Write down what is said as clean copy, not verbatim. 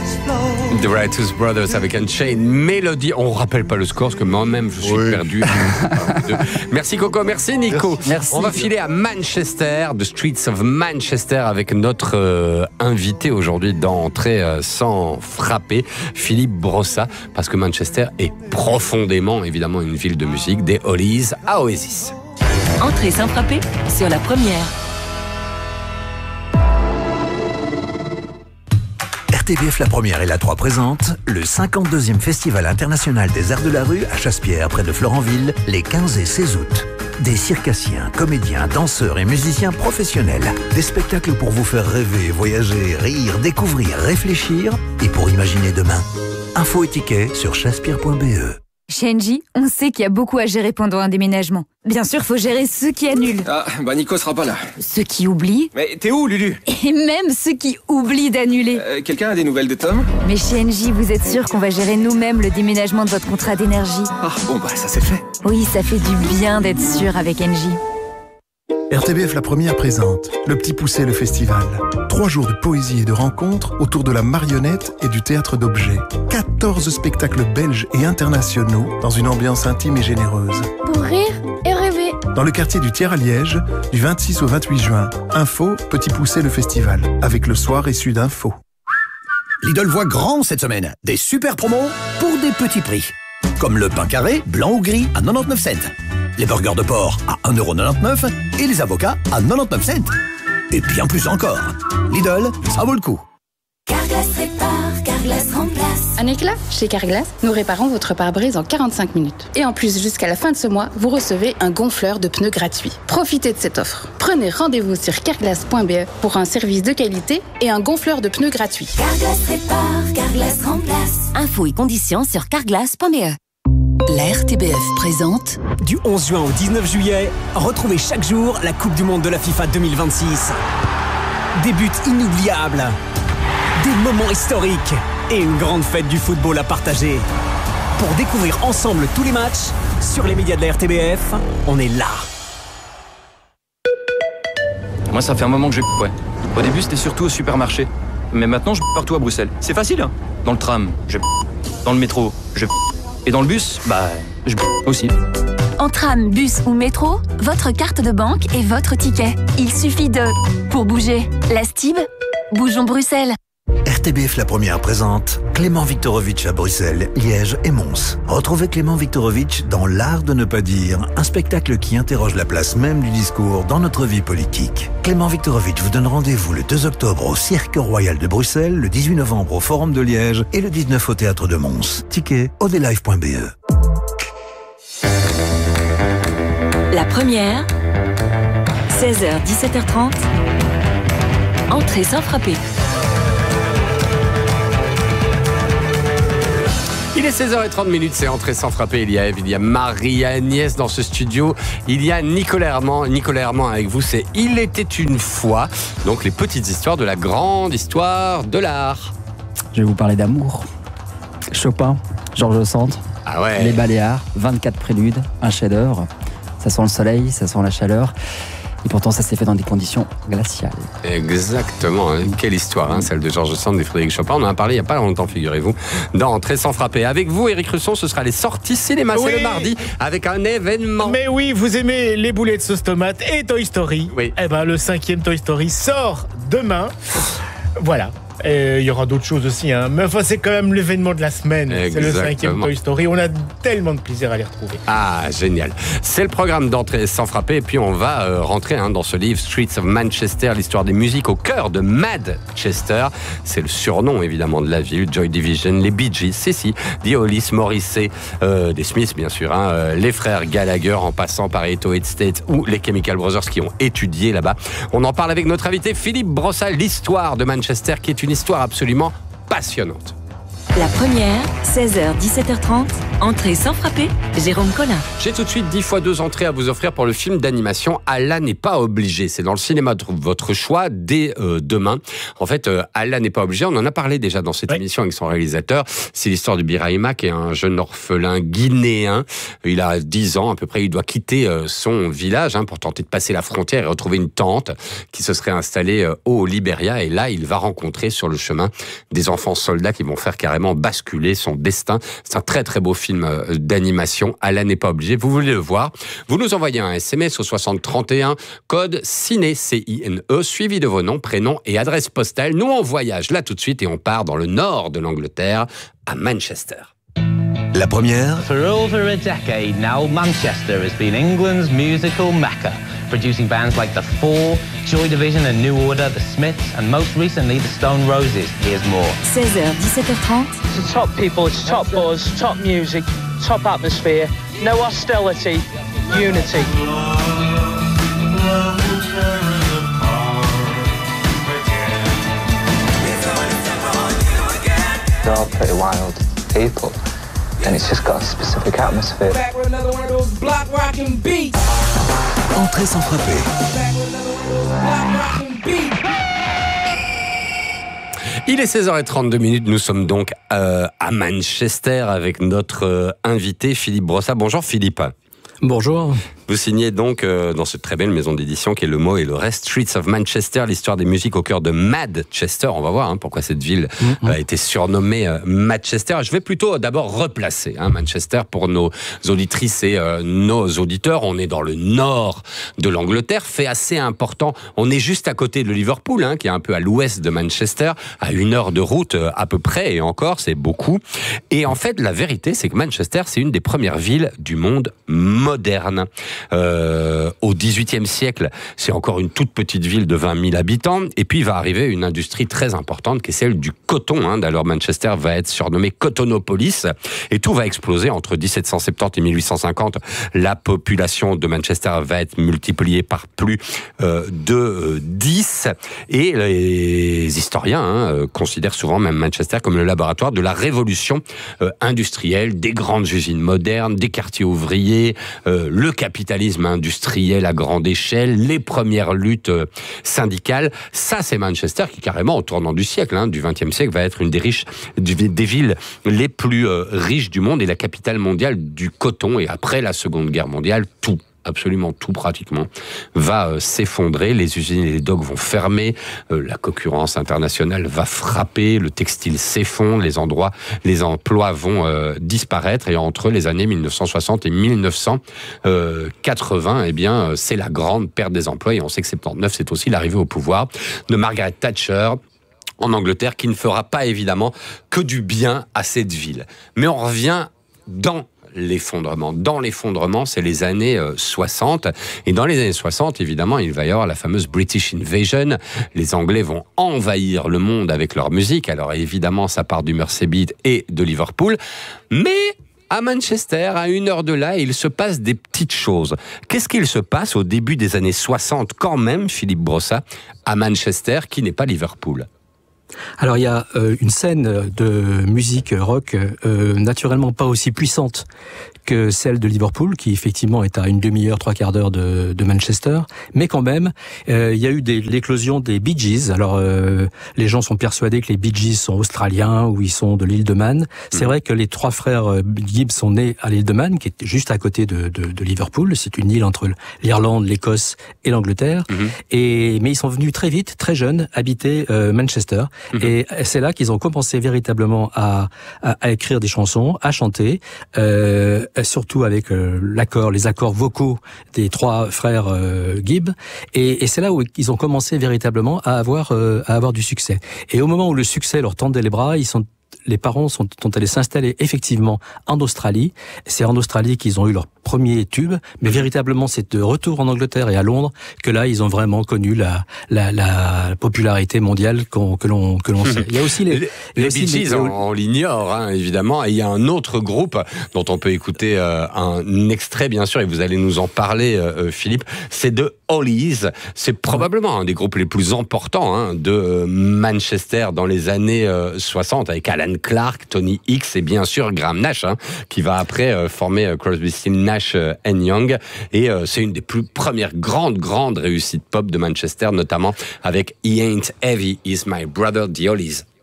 The Righteous Brothers avec Unchained Melody. On ne rappelle pas le score parce que moi-même je suis perdu. Merci Coco, merci Nico. Merci. On va filer à Manchester, The Streets of Manchester, avec notre invité aujourd'hui d'entrée sans frapper, Philippe Brossat, parce que Manchester est profondément évidemment une ville de musique, des Hollies à Oasis. Entrée sans frapper sur la première. RTBF La Première et La 3 présentent le 52e Festival international des arts de la rue à Chassepierre, près de Florenville, les 15 et 16 août. Des circassiens, comédiens, danseurs et musiciens professionnels. Des spectacles pour vous faire rêver, voyager, rire, découvrir, réfléchir et pour imaginer demain. Infos et tickets sur chassepierre.be. Chez Engie, on sait qu'il y a beaucoup à gérer pendant un déménagement. Bien sûr, faut gérer ceux qui annulent. Ah, bah Nico sera pas là. Ceux qui oublient. Mais t'es où, Lulu? Et même ceux qui oublient d'annuler. Quelqu'un a des nouvelles de Tom? Mais chez Engie, vous êtes sûr qu'on va gérer nous-mêmes le déménagement de votre contrat d'énergie? Ah, bon bah ça c'est fait. Oui, ça fait du bien d'être sûr avec Engie. RTBF La Première présente Le Petit Poucet, le festival. 3 jours de poésie et de rencontres autour de la marionnette et du théâtre d'objets. 14 spectacles belges et internationaux dans une ambiance intime et généreuse. Pour rire et rêver. Dans le quartier du Thiers à Liège, du 26 au 28 juin. Info, Petit Poucet, le festival. Avec le soir issu d'info. Lidl voit grand cette semaine. Des super promos pour des petits prix. Comme le pain carré, blanc ou gris, à 99 cents. Les burgers de porc à 1,99€ et les avocats à 99 cents. Et bien plus encore. Lidl, ça vaut le coup. Carglass répare, Carglass remplace. Un éclat? Chez Carglass, nous réparons votre pare-brise en 45 minutes. Et en plus, jusqu'à la fin de ce mois, vous recevez un gonfleur de pneus gratuit. Profitez de cette offre. Prenez rendez-vous sur carglass.be pour un service de qualité et un gonfleur de pneus gratuit. Carglass répare, Carglass remplace. Infos et conditions sur carglass.be. La RTBF présente. Du 11 juin au 19 juillet, retrouvez chaque jour la Coupe du Monde de la FIFA 2026. Des buts inoubliables, des moments historiques et une grande fête du football à partager. Pour découvrir ensemble tous les matchs, sur les médias de la RTBF, on est là. Moi, ça fait un moment que ouais. Au début, c'était surtout au supermarché. Mais maintenant, je partout à Bruxelles. C'est facile, hein. Dans le tram, dans le métro, et dans le bus, je aussi. En tram, bus ou métro, votre carte de banque est votre ticket. Il suffit de... Pour bouger, la Stib, bougeons Bruxelles. RTBF La Première présente Clément Viktorovitch à Bruxelles, Liège et Mons. Retrouvez Clément Viktorovitch dans L'Art de ne pas dire, un spectacle qui interroge la place même du discours dans notre vie politique. Clément Viktorovitch vous donne rendez-vous le 2 octobre au Cirque Royal de Bruxelles, le 18 novembre au Forum de Liège et le 19 au Théâtre de Mons. Ticket odelive.be. La Première, 16h, 17h30, entrée sans frapper. Il est 16h30, c'est entrée sans frapper. Il y a Marie-Agnès dans ce studio. Il y a Nicolas Herman avec vous. C'est Il était une fois. Donc les petites histoires de la grande histoire de l'art. Je vais vous parler d'amour. Chopin, Georges Sand, Les Baléares, 24 préludes, un chef-d'œuvre. Ça sent le soleil, ça sent la chaleur. Et pourtant, ça s'est fait dans des conditions glaciales. Exactement. Quelle histoire, celle de Georges Sand et Frédéric Chopin. On en a parlé il n'y a pas longtemps, figurez-vous, dans Entrée sans frapper. Avec vous, Éric Russon, ce sera les sorties cinéma. C'est le mardi avec un événement. Mais oui, vous aimez les boulettes sauce tomate et Toy Story. Oui. Eh ben, le 5e Toy Story sort demain. Voilà. Il y aura d'autres choses aussi, mais enfin c'est quand même l'événement de la semaine. Exactement. C'est le 5e Toy Story. On a tellement de plaisir à les retrouver. Ah, génial. C'est le programme d'Entrée sans frapper. Et puis on va rentrer dans ce livre Streets of Manchester, l'histoire des musiques au cœur de Madchester. C'est le surnom évidemment de la ville. Joy Division, les Bee Gees, The Hollies, Morrissey, des Smiths bien sûr, les frères Gallagher en passant par Eto State ou les Chemical Brothers qui ont étudié là-bas. On en parle avec notre invité Philippe Brossat, l'histoire de Manchester qui est une histoire absolument passionnante. La première, 16h, 17h30, entrée sans frapper, Jérôme Collin. J'ai tout de suite 10 fois 2 entrées à vous offrir pour le film d'animation Allah n'est pas obligé. C'est dans le cinéma de votre choix dès demain. En fait, Allah n'est pas obligé, on en a parlé déjà dans cette émission avec son réalisateur. C'est l'histoire de Birahima, qui est un jeune orphelin guinéen. Il a 10 ans à peu près, il doit quitter son village pour tenter de passer la frontière et retrouver une tante qui se serait installée au Libéria. Et là, il va rencontrer sur le chemin des enfants soldats qui vont faire carrément basculer son destin. C'est un très très beau film d'animation. Allah n'est pas obligé. Vous voulez le voir, vous nous envoyez un SMS au 6031, code CINE, C-I-N-E, suivi de vos noms, prénoms et adresse postale. Nous, on voyage là tout de suite et on part dans le nord de l'Angleterre, à Manchester. La première. For over a decade now, Manchester has been England's musical mecca, producing bands like The Four, Joy Division and New Order, The Smiths, and most recently The Stone Roses. Here's more. 16h, 17h30. It's top people, it's top buzz, top music, top atmosphere, no hostility, unity. They're all pretty wild people. And it's just got a specific atmosphere. Entrée sans frapper. Il est 16h32, nous sommes donc à Manchester avec notre invité Philippe Brossat. Bonjour Philippe. Bonjour. Vous signez donc dans cette très belle maison d'édition qui est Le Mot et le Reste, Streets of Manchester, l'histoire des musiques au cœur de Madchester. On va voir pourquoi cette ville a été surnommée Manchester. Je vais plutôt d'abord replacer Manchester pour nos auditrices et nos auditeurs. On est dans le nord de l'Angleterre, fait assez important. On est juste à côté de Liverpool, qui est un peu à l'ouest de Manchester, à 1 heure de route à peu près, et encore, c'est beaucoup. Et en fait, la vérité, c'est que Manchester, c'est une des premières villes du monde moderne. Au XVIIIe siècle, c'est encore une toute petite ville de 20 000 habitants. Et puis va arriver une industrie très importante qui est celle du coton. Alors Manchester va être surnommé Cotonopolis. Et tout va exploser entre 1770 et 1850. La population de Manchester va être multipliée par plus de 10. Et les historiens considèrent souvent même Manchester comme le laboratoire de la révolution industrielle, des grandes usines modernes, des quartiers ouvriers, le capitalisme industriel à grande échelle, les premières luttes syndicales. Ça, c'est Manchester qui, carrément, au tournant du siècle, du XXe siècle, va être une des villes les plus riches du monde et la capitale mondiale du coton. Et après la Seconde Guerre mondiale, absolument tout pratiquement, va s'effondrer. Les usines et les docks vont fermer, la concurrence internationale va frapper, le textile s'effondre, les emplois vont disparaître. Et entre les années 1960 et 1980, c'est la grande perte des emplois. Et on sait que 79, c'est aussi l'arrivée au pouvoir de Margaret Thatcher en Angleterre, qui ne fera pas évidemment que du bien à cette ville. Mais on revient dans l'effondrement. Dans l'effondrement, c'est les années 60. Et dans les années 60, évidemment, il va y avoir la fameuse British Invasion. Les Anglais vont envahir le monde avec leur musique. Alors évidemment, ça part du Merseybeat et de Liverpool. Mais à Manchester, à 1 heure de là, il se passe des petites choses. Qu'est-ce qu'il se passe au début des années 60, quand même, Philippe Brossat, à Manchester, qui n'est pas Liverpool ? Alors il y a une scène de musique rock naturellement pas aussi puissante que celle de Liverpool, qui effectivement est à une demi-heure, 3/4 d'heure de Manchester, mais quand même il y a eu l'éclosion des Bee Gees. Alors les gens sont persuadés que les Bee Gees sont australiens ou ils sont de l'île de Man. C'est vrai que les 3 frères Gibb sont nés à l'île de Man, qui est juste à côté de Liverpool. C'est une île entre l'Irlande, l'Écosse et l'Angleterre. Mais ils sont venus très vite, très jeunes, habiter Manchester. Et c'est là qu'ils ont commencé véritablement à écrire des chansons, à chanter, surtout avec les accords vocaux des 3 frères Gibb. Et c'est là où ils ont commencé véritablement à avoir du succès. Et au moment où le succès leur tendait les bras, les parents sont allés s'installer effectivement en Australie. C'est en Australie qu'ils ont eu leur premier tube, mais véritablement c'est de retour en Angleterre et à Londres que là ils ont vraiment connu la popularité mondiale que l'on sait. Il y a aussi les Bee Gees, on l'ignore évidemment. Et il y a un autre groupe dont on peut écouter un extrait bien sûr, et vous allez nous en parler Philippe, c'est The Hollies. C'est probablement un des groupes les plus importants de Manchester dans les années 60, avec Alan Clark, Tony Hicks et bien sûr Graham Nash, qui va après former Crosby, Stills, Nash and Young. Et c'est une des premières grandes réussites pop de Manchester, notamment avec He Ain't Heavy, Is My Brother, The Hollies.